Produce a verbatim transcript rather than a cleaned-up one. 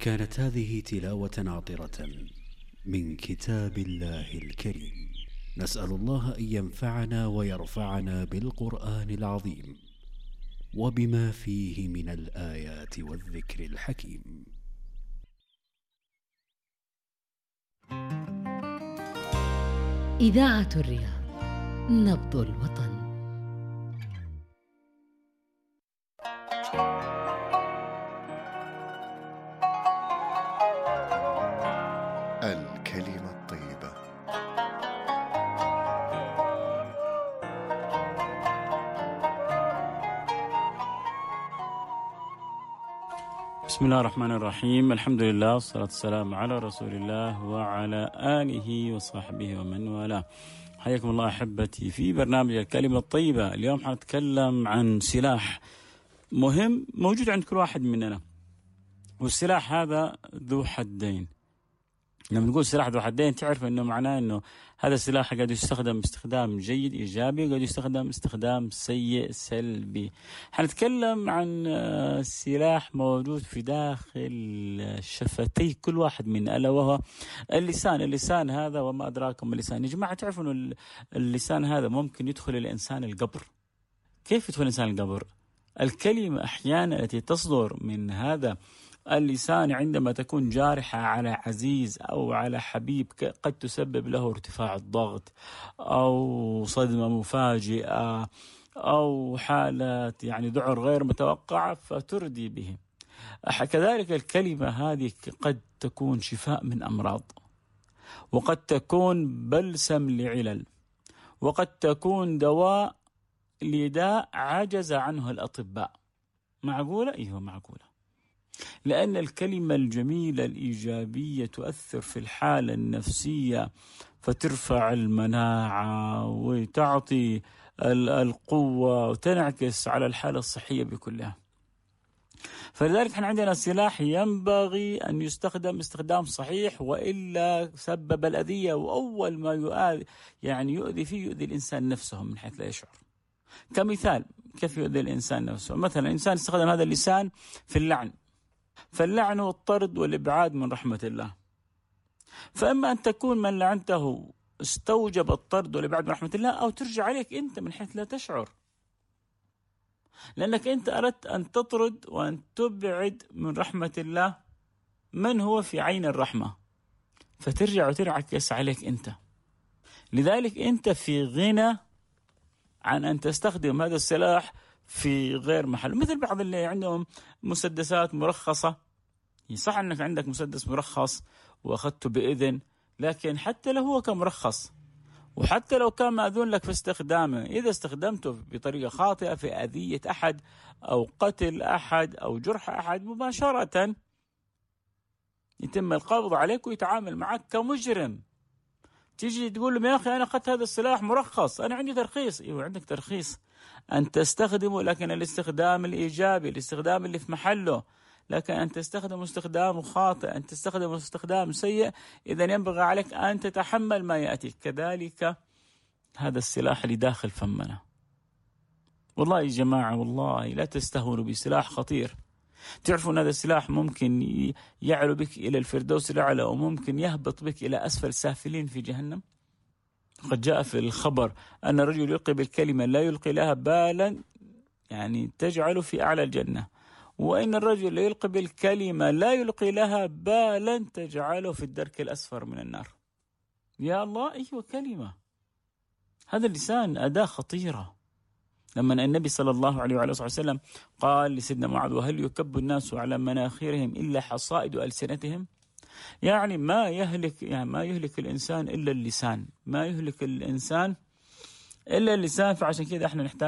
كانت هذه تلاوة عطرة من كتاب الله الكريم. نسأل الله أن ينفعنا ويرفعنا بالقرآن العظيم وبما فيه من الآيات والذكر الحكيم. إذاعة الرياض، نبض الوطن. الكلمة الطيبة. بسم الله الرحمن الرحيم، الحمد لله والصلاة والسلام على رسول الله وعلى آله وصحبه ومن والاه. حياكم الله أحبتي في برنامج الكلمة الطيبة. اليوم حنتكلم عن سلاح مهم موجود عند كل واحد مننا، والسلاح هذا ذو حدين. لما نقول سلاح ذو حدين تعرف انه معناه انه هذا السلاح قد يستخدم استخدام جيد ايجابي وقد يستخدم استخدام سيء سلبي. حنتكلم عن سلاح موجود في داخل شفتي كل واحد منا، الا وهو اللسان. اللسان هذا وما ادراكم اللسان. يا جماعه تعرفوا انه اللسان هذا ممكن يدخل الانسان القبر. كيف يدخل الانسان القبر؟ الكلمه احيانا التي تصدر من هذا اللسان عندما تكون جارحة على عزيز أو على حبيب قد تسبب له ارتفاع الضغط أو صدمة مفاجئة أو حالة يعني ذعر غير متوقعة فتردي به. كذلك الكلمة هذه قد تكون شفاء من أمراض، وقد تكون بلسم لعلل، وقد تكون دواء لداء عجز عنه الأطباء. معقولة؟ أيوه معقولة. لأن الكلمة الجميلة الإيجابية تؤثر في الحالة النفسية، فترفع المناعة وتعطي القوة وتنعكس على الحالة الصحية بكلها. فلذلك احنا عندنا سلاح ينبغي أن يستخدم استخدام صحيح، وإلا سبب الأذية، وأول ما يؤذي يعني يؤذي فيه يؤذي الإنسان نفسه من حيث لا يشعر. كمثال كيف يؤذي الإنسان نفسه؟ مثلا إنسان استخدم هذا اللسان في اللعن، فاللعن والطرد والإبعاد من رحمة الله. فإما أن تكون من لعنته استوجب الطرد والإبعاد من رحمة الله، أو ترجع عليك أنت من حيث لا تشعر، لأنك أنت أردت أن تطرد وأن تبعد من رحمة الله من هو في عين الرحمة، فترجع وتنعكس عليك أنت. لذلك أنت في غنى عن أن تستخدم هذا السلاح في غير محل. مثل بعض اللي عندهم مسدسات مرخصة. صح أنك عندك مسدس مرخص وأخذته بإذن، لكن حتى لو هو كان مرخص وحتى لو كان مأذون لك في استخدامه، إذا استخدمته بطريقة خاطئة في أذية أحد أو قتل أحد أو جرح أحد، مباشرة يتم القبض عليك ويتعامل معك كمجرم. تيجي تقول له يا أخي أنا أخذت هذا السلاح مرخص، أنا عندي ترخيص. إيوه عندك ترخيص أن تستخدمه، لكن الاستخدام الإيجابي، الاستخدام اللي في محله. لكن أن تستخدم استخدام خاطئ، أن تستخدم استخدام سيء، إذن ينبغي عليك أن تتحمل ما يأتيك. كذلك هذا السلاح اللي داخل فمنا. والله يا جماعة والله لا تستهونوا بسلاح خطير. تعرفوا أن هذا السلاح ممكن يعلو بك إلى الفردوس الأعلى، وممكن يهبط بك إلى أسفل سافلين في جهنم. قد جاء في الخبر أن الرجل يلقي بالكلمة لا يلقي لها بالا، يعني تجعل في أعلى الجنة، وإن الرجل يلقي بالكلمة لا يلقي لها بالا تجعله في الدرك الأسفل من النار. يا الله، أيوة كلمة. هذا اللسان أداة خطيرة. لما النبي صلى الله عليه وعلى آله وسلم قال لسيدنا معاذ: وهل يكب الناس على مناخرهم إلا حصائد ألسنتهم؟ يعني ما يهلك يعني ما يهلك الإنسان إلا اللسان، ما يهلك الإنسان إلا اللسان. فعشان كذا احنا نحتاج